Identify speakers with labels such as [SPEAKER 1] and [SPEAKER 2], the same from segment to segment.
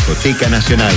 [SPEAKER 1] Discoteca Nacional.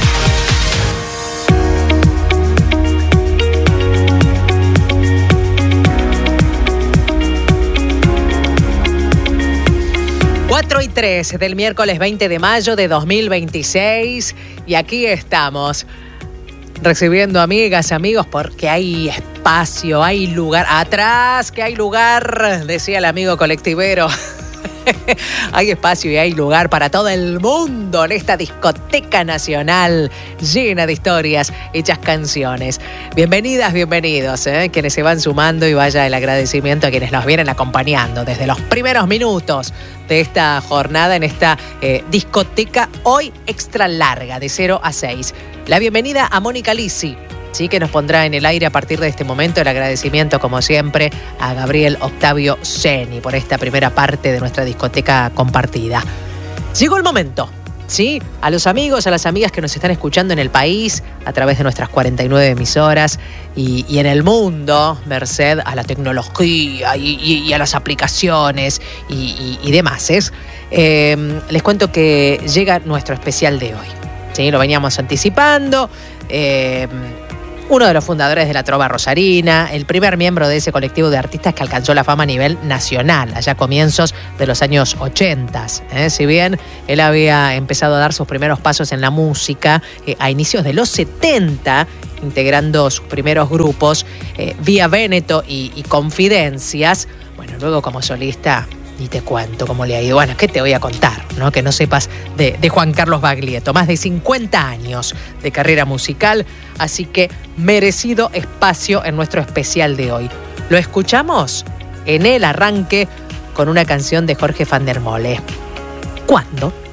[SPEAKER 2] y 3 del miércoles 20 de mayo de 2026 y aquí estamos recibiendo amigas, amigos, porque hay espacio, hay lugar. Atrás, que hay lugar, decía el amigo colectivero. Hay espacio y hay lugar para todo el mundo en esta discoteca nacional llena de historias, hechas canciones. Bienvenidas, bienvenidos, quienes se van sumando, y vaya el agradecimiento a quienes nos vienen acompañando desde los primeros minutos de esta jornada en esta discoteca hoy extra larga de 0 a 6. La bienvenida a Mónica Lisi, sí, que nos pondrá en el aire a partir de este momento. El agradecimiento, como siempre, a Gabriel Octavio Zeni por esta primera parte de nuestra discoteca compartida. Llegó el momento, ¿sí? A los amigos, a las amigas que nos están escuchando en el país a través de nuestras 49 emisoras y en el mundo, merced a la tecnología y a las aplicaciones y demás. Les cuento que llega nuestro especial de hoy, ¿sí? Lo veníamos anticipando. Uno de los fundadores de la Trova Rosarina, el primer miembro de ese colectivo de artistas que alcanzó la fama a nivel nacional, allá a comienzos de los años 80. Si bien él había empezado a dar sus primeros pasos en la música a inicios de los 70, integrando sus primeros grupos, Vía Véneto y Confidencias, bueno, luego como solista, ni te cuento cómo le ha ido. Bueno, ¿qué te voy a contar, no? Que no sepas de Juan Carlos Baglietto. Más de 50 años de carrera musical, así que merecido espacio en nuestro especial de hoy. Lo escuchamos en el arranque con una canción de Jorge van der Molle. ¿Cuándo?